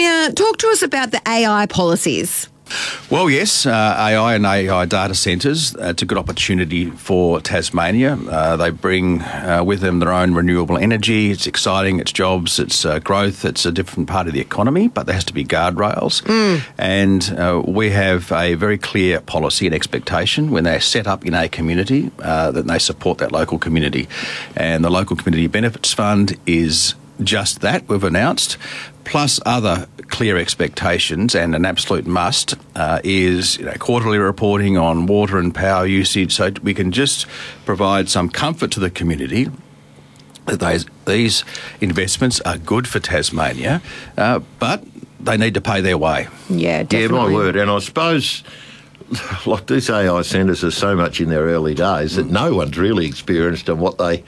Premier, talk to us about the AI policies. Well, yes, AI and AI data centres, it's a good opportunity for Tasmania. They bring with them their own renewable energy. It's exciting, it's jobs, it's growth, it's a different part of the economy, but there has to be guardrails. And we have a very clear policy and expectation when they're set up in a community that they support that local community. And the Local Community Benefits Fund is just that, we've announced, plus other clear expectations, and an absolute must is quarterly reporting on water and power usage, so we can just provide some comfort to the community that these investments are good for Tasmania, but they need to pay their way. Yeah, definitely. Yeah, my word. And I suppose, like, these AI centres are so much in their early days that no one's really experienced on what they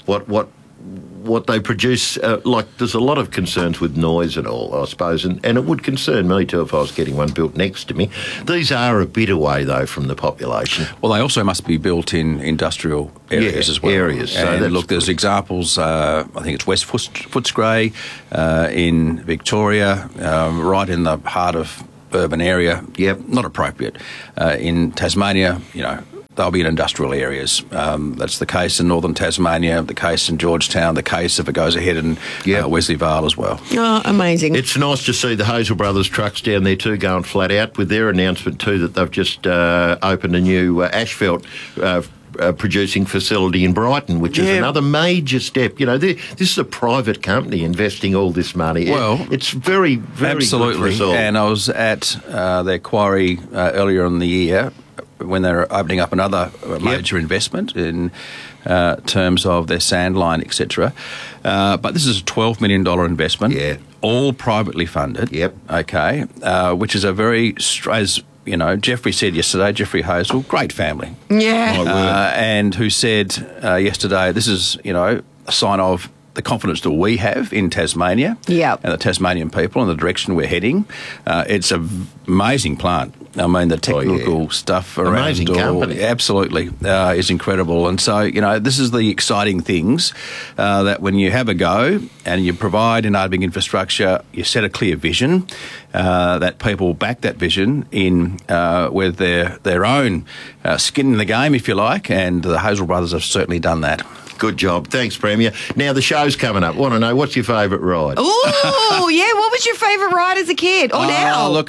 produce. There's a lot of concerns with noise and all, I suppose, and it would concern me too if I was getting one built next to me. These are a bit away, though, from the population. Well, they also must be built in industrial areas as well. Areas. And so look, there's examples, I think it's West Footscray in Victoria, right in the heart of urban area. Yep. Not appropriate. In Tasmania, they'll be in industrial areas. That's the case in northern Tasmania, the case in Georgetown, the case if it goes ahead in Wesley Vale as well. Oh, amazing. It's nice to see the Hazel Brothers trucks down there too going flat out with their announcement too that they've just opened a new asphalt producing facility in Brighton, which is another major step. This is a private company investing all this money. Well, it's very, very absolutely. Good for us all. And I was at their quarry earlier in the year when they were opening up another major investment in terms of their sand line, etc. But this is a $12 million investment, all privately funded. Okay, which is a very, as Jeffrey said yesterday, Jeffrey Hazel, great family. And who said yesterday, this is, a sign of the confidence that we have in Tasmania and the Tasmanian people and the direction we're heading. It's an amazing plant. I mean, the technical stuff around amazing company. Absolutely is incredible. And so, this is the exciting things that when you have a go and you provide enabling infrastructure, you set a clear vision, that people back that vision in with their own skin in the game, if you like, and the Hazel Brothers have certainly done that. Good job. Thanks, Premier. Now, the show's coming up. Want to know, what's your favourite ride? Oh, yeah. What was your favourite ride as a kid? Or now? Look,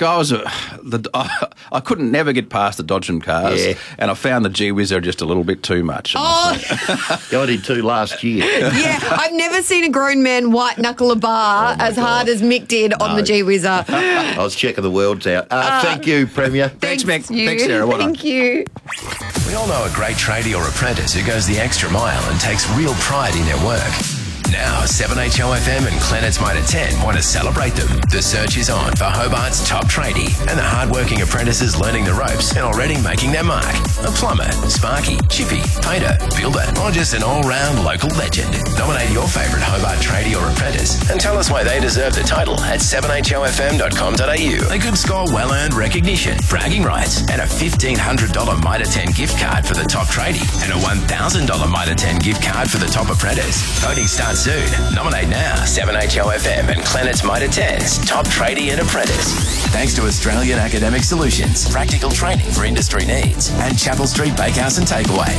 I couldn't never get past the Dodgem cars, and I found the G-Whizzer just a little bit too much. I did too last year. Yeah, I've never seen a grown man white-knuckle a bar as hard as Mick did on the G-Whizzer. I was checking the worlds out. Thank you, Premier. Thanks, Mick. Thanks, Sarah. Thank you. We all know a great tradie or apprentice who goes the extra mile and takes real pride in their work. Now, 7HOFM and Clennett's Motor 10 want to celebrate them. The search is on for Hobart's top tradie and the hard-working apprentices learning the ropes and already making their mark. A plumber, sparky, chippy, painter, builder, or just an all-round local legend. Nominate your favourite Hobart tradie or apprentice and tell us why they deserve the title at 7hofm.com.au. They could score well-earned recognition, bragging rights, and a $1,500 Mitre 10 gift card for the top tradie and a $1,000 Mitre 10 gift card for the top apprentice. Voting starts soon. Nominate now. 7HOFM and Clennett's Motor 10's top tradie and apprentice. Thanks to Australian Academic Solutions, practical training for industry needs, and Chapel Street Bakehouse and Takeaway.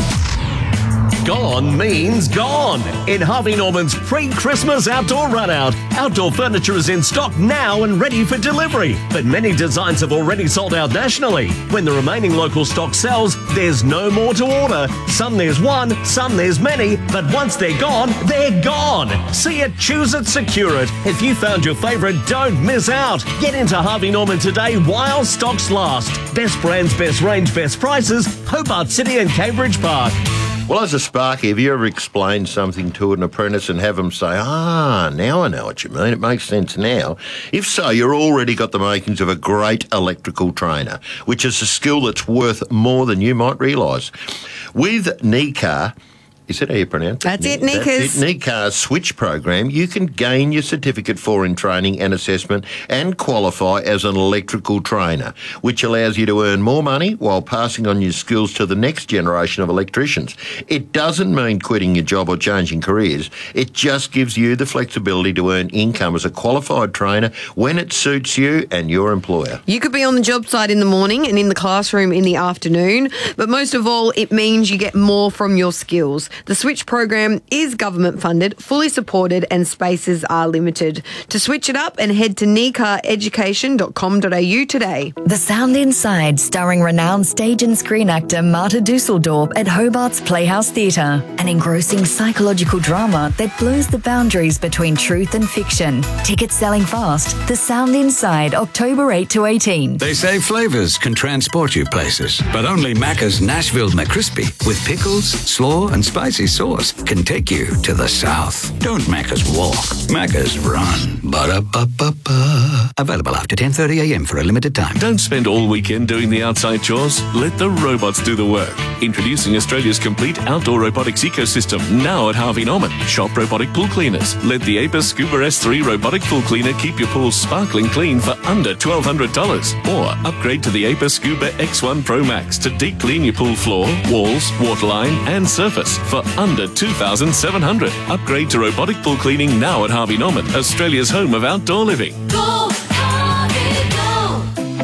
Gone means gone. In Harvey Norman's pre-Christmas outdoor run-out, outdoor furniture is in stock now and ready for delivery. But many designs have already sold out nationally. When the remaining local stock sells, there's no more to order. Some there's one, some there's many, but once they're gone, they're gone. See it, choose it, secure it. If you found your favourite, don't miss out. Get into Harvey Norman today while stocks last. Best brands, best range, best prices, Hobart City and Cambridge Park. Well, as a sparky, have you ever explained something to an apprentice and have them say, now I know what you mean, it makes sense now? If so, you've already got the makings of a great electrical trainer, which is a skill that's worth more than you might realise. With NECAR, Is that how you pronounce it? That's it, NECAS. NECAS switch program, you can gain your certificate for in training and assessment and qualify as an electrical trainer, which allows you to earn more money while passing on your skills to the next generation of electricians. It doesn't mean quitting your job or changing careers. It just gives you the flexibility to earn income as a qualified trainer when it suits you and your employer. You could be on the job site in the morning and in the classroom in the afternoon, but most of all, it means you get more from your skills. The Switch program is government funded, fully supported, and spaces are limited. To switch it up and head to necaeducation.com.au today. The Sound Inside, starring renowned stage and screen actor Marta Dusseldorp at Hobart's Playhouse Theatre. An engrossing psychological drama that blurs the boundaries between truth and fiction. Tickets selling fast. The Sound Inside, October 8 to 18. They say flavours can transport you places, but only Macca's Nashville McCrispy with pickles, slaw and spicy sauce can take you to the south. Don't Macca's walk, Macca's run. Ba-da-ba-ba-ba. Available after 10:30am for a limited time. Don't spend all weekend doing the outside chores. Let the robots do the work. Introducing Australia's complete outdoor robotics ecosystem now at Harvey Norman. Shop robotic pool cleaners. Let the Apis Scuba S3 robotic pool cleaner keep your pool sparkling clean for under $1,200. Or upgrade to the Apis Scuba X1 Pro Max to deep clean your pool floor, walls, waterline and surface for under $2,700. Upgrade to robotic pool cleaning now at Harvey Norman, Australia's home of outdoor living. Go, Harvey, go!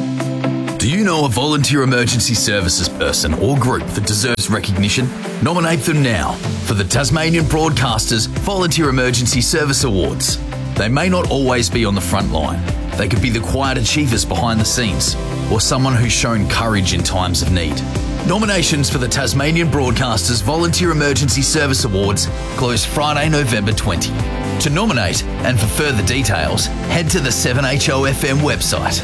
Do you know a volunteer emergency services person or group that deserves recognition? Nominate them now for the Tasmanian Broadcasters Volunteer Emergency Service Awards. They may not always be on the front line. They could be the quiet achievers behind the scenes or someone who's shown courage in times of need. Nominations for the Tasmanian Broadcasters Volunteer Emergency Service Awards close Friday, November 20. To nominate and for further details, head to the 7HOFM website.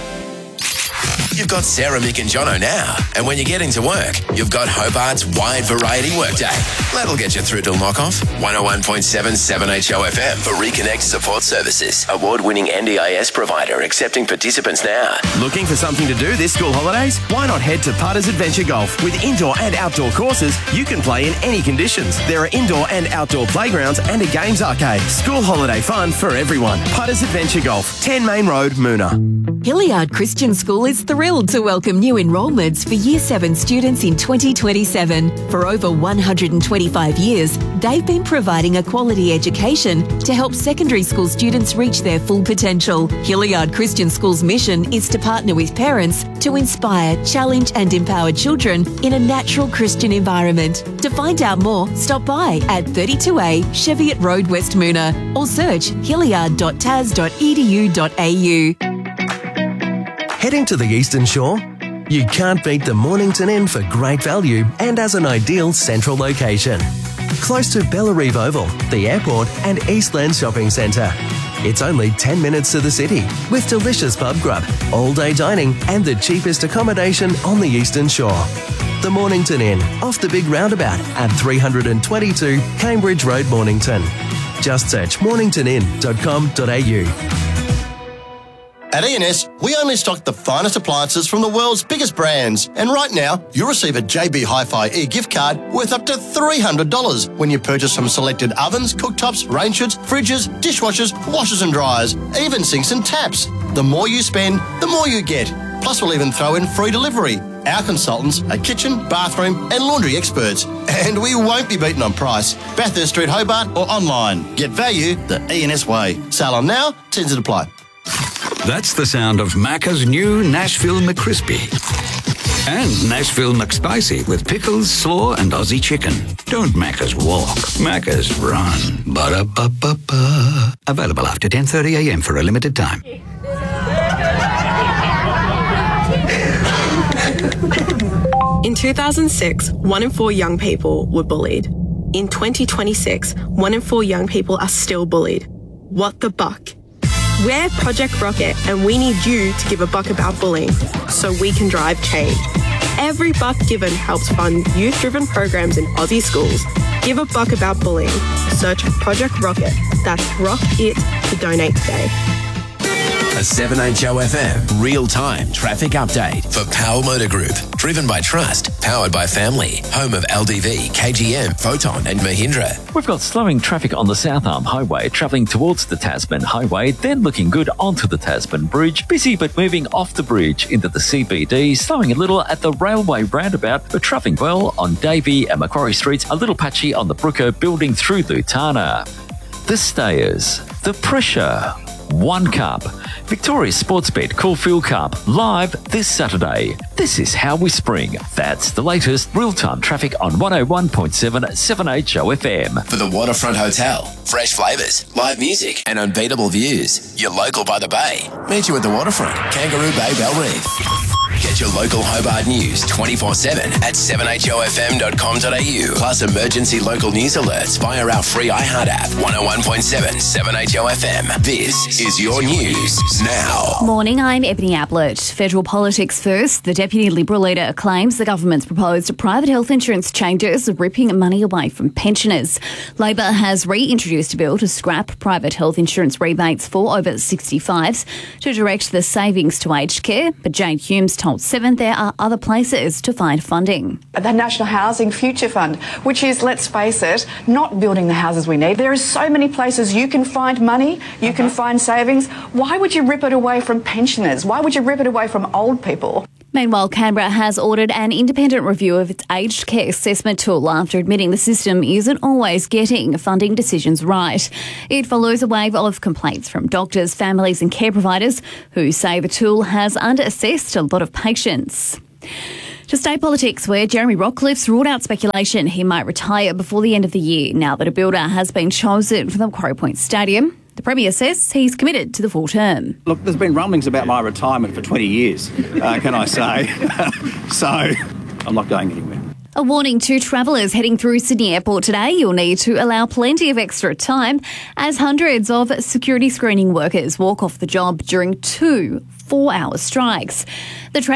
You've got Sarah, Mick and Jono now. And when you get into work, you've got Hobart's wide variety workday. That'll get you through till knock-off. 101.7 7HOFM for Reconnect Support Services. Award-winning NDIS provider accepting participants now. Looking for something to do this school holidays? Why not head to Putters Adventure Golf? With indoor and outdoor courses, you can play in any conditions. There are indoor and outdoor playgrounds and a games arcade. School holiday fun for everyone. Putters Adventure Golf, 10 Main Road, Moona. Hilliard Christian School is thrilled to welcome new enrolments for Year 7 students in 2027. For over 125 years, they've been providing a quality education to help secondary school students reach their full potential. Hilliard Christian School's mission is to partner with parents to inspire, challenge and empower children in a natural Christian environment. To find out more, stop by at 32A Cheviot Road, West Moona, or search hilliard.tas.edu.au. Heading to the Eastern Shore? You can't beat the Mornington Inn for great value and as an ideal central location. Close to Bellarive Oval, the airport and Eastland Shopping Centre. It's only 10 minutes to the city with delicious pub grub, all-day dining and the cheapest accommodation on the Eastern Shore. The Mornington Inn, off the big roundabout at 322 Cambridge Road, Mornington. Just search morningtonin.com.au. At E&S, we only stock the finest appliances from the world's biggest brands. And right now, you'll receive a JB Hi-Fi e-gift card worth up to $300 when you purchase from selected ovens, cooktops, range hoods, fridges, dishwashers, washers and dryers, even sinks and taps. The more you spend, the more you get. Plus, we'll even throw in free delivery. Our consultants are kitchen, bathroom and laundry experts. And we won't be beaten on price. Bathurst Street, Hobart or online. Get value the E&S way. Sale on now, tends to apply. That's the sound of Macca's new Nashville McCrispy. And Nashville McSpicy with pickles, slaw and Aussie chicken. Don't Macca's walk, Macca's run. Ba-da-ba-ba-ba. Available after 10:30am for a limited time. In 2006, 1 in 4 young people were bullied. In 2026, 1 in 4 young people are still bullied. What the buck? We're Project Rocket and we need you to give a buck about bullying so we can drive change. Every buck given helps fund youth-driven programs in Aussie schools. Give a buck about bullying. Search Project Rocket. That's Rock It to donate today. A 7HOFM real-time traffic update for Power Motor Group. Driven by trust, powered by family. Home of LDV, KGM, Photon and Mahindra. We've got slowing traffic on the South Arm Highway, travelling towards the Tasman Highway, then looking good onto the Tasman Bridge. Busy but moving off the bridge into the CBD, slowing a little at the railway roundabout, but travelling well on Davey and Macquarie Streets, a little patchy on the Brooker, building through Lutana. The Stayers, The Pressure, One Cup, Victoria's Sportsbet Caulfield Cup, live this Saturday. This is how we spring. That's the latest real-time traffic on 101.7 7HOFM. For the Waterfront Hotel, fresh flavours, live music and unbeatable views. You're local by the bay. Meet you at the Waterfront, Kangaroo Bay, Bell Reef. Get your local Hobart news 24/7 at 7hofm.com.au. Plus emergency local news alerts via our free iHeart app. 101.7 7HOFM. This is your news now. Morning, I'm Ebony Ablett. Federal politics first. The Deputy Liberal leader claims the government's proposed private health insurance changes are ripping money away from pensioners. Labor has reintroduced a bill to scrap private health insurance rebates for over 65s to direct the savings to aged care, but Jane Humes told 7 there are other places to find funding. The National Housing Future Fund, which is, let's face it, not building the houses we need. There are so many places you can find money, you can find savings. Why would you rip it away from pensioners? Why would you rip it away from old people? Meanwhile, Canberra has ordered an independent review of its aged care assessment tool after admitting the system isn't always getting funding decisions right. It follows a wave of complaints from doctors, families and care providers who say the tool has under-assessed a lot of patients. To state politics, where Jeremy Rockcliffe's ruled out speculation he might retire before the end of the year now that a builder has been chosen for the Macquarie Point Stadium. The Premier says he's committed to the full term. Look, there's been rumblings about my retirement for 20 years, can I say? So, I'm not going anywhere. A warning to travellers heading through Sydney Airport today. You'll need to allow plenty of extra time as hundreds of security screening workers walk off the job during 2 4-hour strikes. The